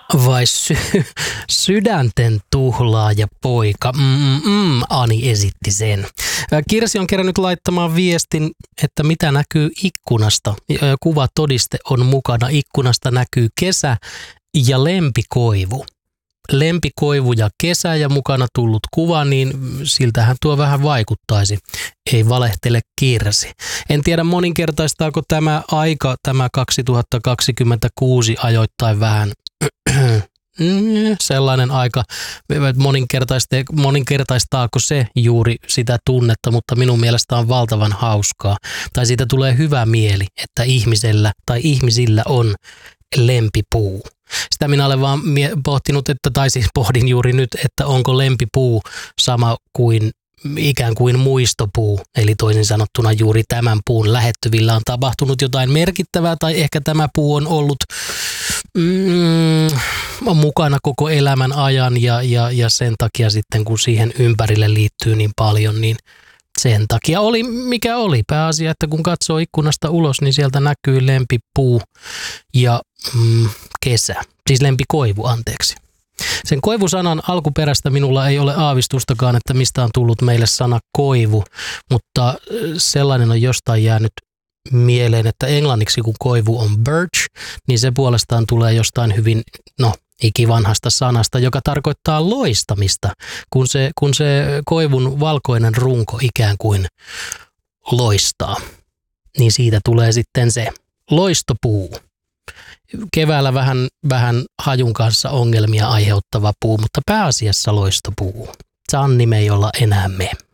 Vai sydänten tuhlaaja poika? Ani esitti sen. Kirsi on kerännyt laittamaan viestin, että mitä näkyy ikkunasta. Kuvatodiste on mukana. Ikkunasta näkyy kesä ja lempikoivu. Lempikoivu ja kesä ja mukana tullut kuva, niin siltähän tuo vähän vaikuttaisi. Ei valehtele Kirsi. En tiedä moninkertaistaako tämä aika, tämä 2026 ajoittain vähän sellainen aika, moninkertaistaako se juuri sitä tunnetta, mutta minun mielestä on valtavan hauskaa. Tai siitä tulee hyvä mieli, että ihmisellä tai ihmisillä on lempipuu. Sitä minä olen vaan pohtinut, pohdin juuri nyt, että onko lempipuu sama kuin ikään kuin muistopuu, eli toisin sanottuna juuri tämän puun lähettyvillä on tapahtunut jotain merkittävää, tai ehkä tämä puu on ollut mukana koko elämän ajan, ja sen takia sitten, kun siihen ympärille liittyy niin paljon, niin sen takia oli mikä oli. Pääasia, että kun katsoo ikkunasta ulos, niin sieltä näkyy lempipuu ja kesä. Siis lempikoivu, anteeksi. Sen koivusanan alkuperästä minulla ei ole aavistustakaan, että mistä on tullut meille sana koivu, mutta sellainen on jostain jäänyt mieleen, että englanniksi kun koivu on birch, niin se puolestaan tulee jostain hyvin, ikivanhasta sanasta, joka tarkoittaa loistamista, kun se koivun valkoinen runko ikään kuin loistaa. Niin siitä tulee sitten se loistopuu. Keväällä vähän hajun kanssa ongelmia aiheuttava puu, mutta pääasiassa loistopuu. Sanni me ei olla enää me.